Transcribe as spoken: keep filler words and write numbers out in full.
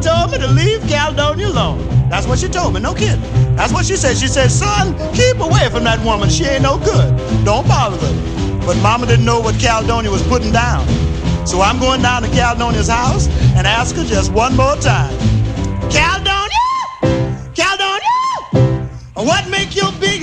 told me to leave Caledonia alone. That's what she told me, no kidding. That's what she said. She said, son, keep away from that woman. She ain't no good. Don't bother with her. But Mama didn't know what Caledonia was putting down. So I'm going down to Caledonia's house and ask her just one more time. Caledonia! Caledonia! What make your big